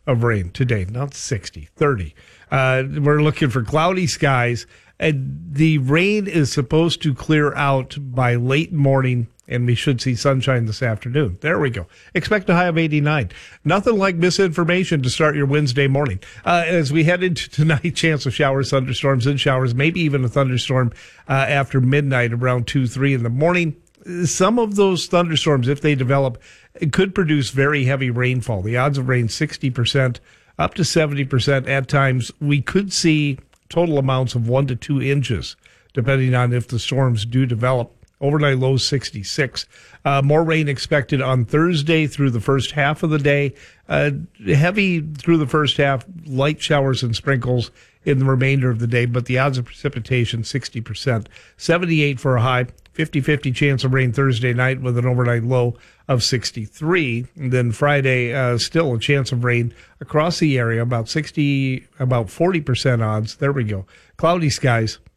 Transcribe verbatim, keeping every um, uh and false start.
of rain today, not sixty, thirty. Uh, we're looking for cloudy skies, and the rain is supposed to clear out by late morning, and we should see sunshine this afternoon. There we go. Expect a high of eighty-nine. Nothing like misinformation to start your Wednesday morning. Uh, as we head into tonight, chance of showers, thunderstorms, and showers, maybe even a thunderstorm uh, after midnight around two, three in the morning. Some of those thunderstorms, if they develop, could produce very heavy rainfall. The odds of rain, sixty percent, up to seventy percent at times. We could see total amounts of one to two inches, depending on if the storms do develop. Overnight low sixty-six. Uh, more rain expected on Thursday through the first half of the day. Uh, heavy through the first half, light showers and sprinkles in the remainder of the day, but the odds of precipitation, sixty percent. seventy-eight for a high, fifty-fifty chance of rain Thursday night with an overnight low of sixty-three. And then Friday, uh, still a chance of rain across the area, about sixty, about forty percent odds. There we go. Cloudy skies.